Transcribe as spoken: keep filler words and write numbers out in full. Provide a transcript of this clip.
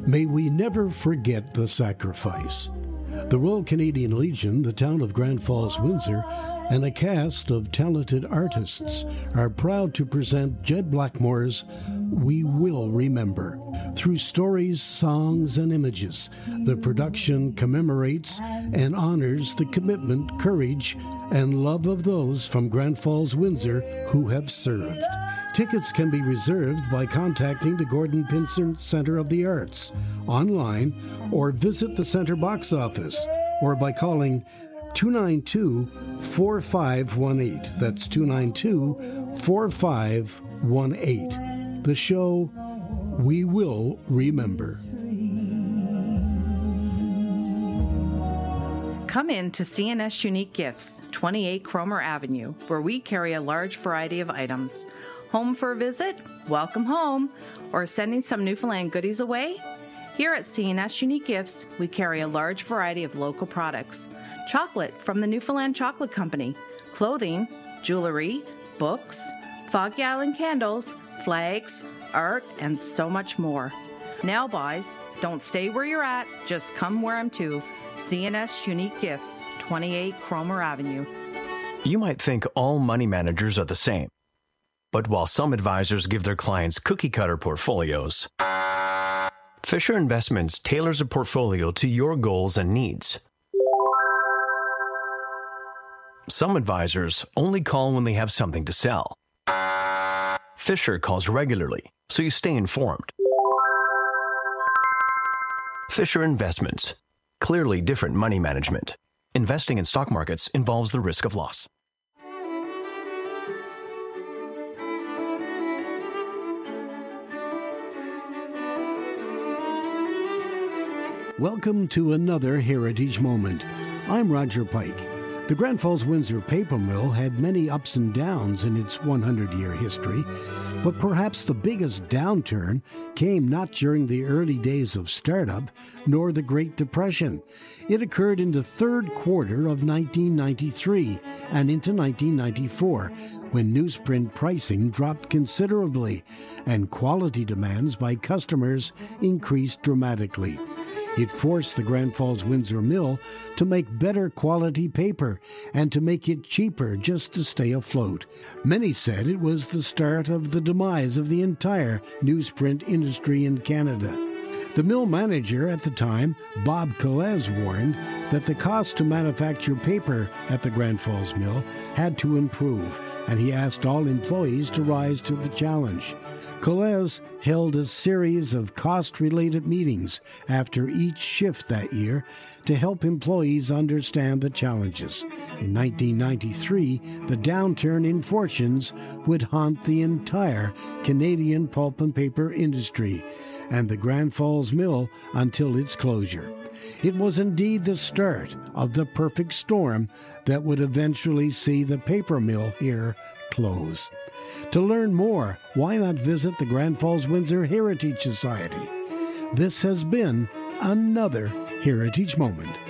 May we never forget the sacrifice. The Royal Canadian Legion, the town of Grand Falls, Windsor, and a cast of talented artists are proud to present Jed Blackmore's We Will Remember. Through stories, songs, and images, the production commemorates and honors the commitment, courage, and love of those from Grand Falls, Windsor who have served. Tickets can be reserved by contacting the Gordon Pinson Center of the Arts online or visit the center box office or by calling two nine two, four five one eight. That's two nine two, four five one eight. The show We Will Remember. Come in to C N S Unique Gifts, twenty-eight Cromer Avenue, where we carry a large variety of items. Home for a visit? Welcome home. Or sending some Newfoundland goodies away? Here at C N S Unique Gifts, we carry a large variety of local products. Chocolate from the Newfoundland Chocolate Company, clothing, jewelry, books, Foggy Island candles, flags, art, and so much more. Now buys, don't stay where you're at, just come where I'm to. C N S Unique Gifts, twenty-eight Cromer Avenue. You might think all money managers are the same. But while some advisors give their clients cookie-cutter portfolios, Fisher Investments tailors a portfolio to your goals and needs. Some advisors only call when they have something to sell. Fisher calls regularly, so you stay informed. Fisher Investments. Clearly different money management. Investing in stock markets involves the risk of loss. Welcome to another Heritage Moment. I'm Roger Pike. The Grand Falls Windsor Paper Mill had many ups and downs in its one hundred year history, but perhaps the biggest downturn came not during the early days of startup, nor the Great Depression. It occurred in the third quarter of nineteen ninety-three and into nineteen ninety-four, when newsprint pricing dropped considerably and quality demands by customers increased dramatically. It forced the Grand Falls Windsor Mill to make better quality paper and to make it cheaper just to stay afloat. Many said it was the start of the demise of the entire newsprint industry in Canada. The mill manager at the time, Bob Collez, warned that the cost to manufacture paper at the Grand Falls Mill had to improve, and he asked all employees to rise to the challenge. Collez held a series of cost-related meetings after each shift that year to help employees understand the challenges. In nineteen ninety-three, the downturn in fortunes would haunt the entire Canadian pulp and paper industry and the Grand Falls Mill until its closure. It was indeed the start of the perfect storm that would eventually see the paper mill here close. To learn more, why not visit the Grand Falls Windsor Heritage Society? This has been another Heritage Moment.